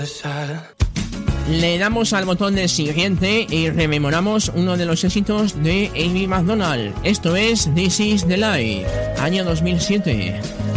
Le damos al botón de siguiente y rememoramos uno de los éxitos de Amy Macdonald. Esto es This Is the Life, año 2007.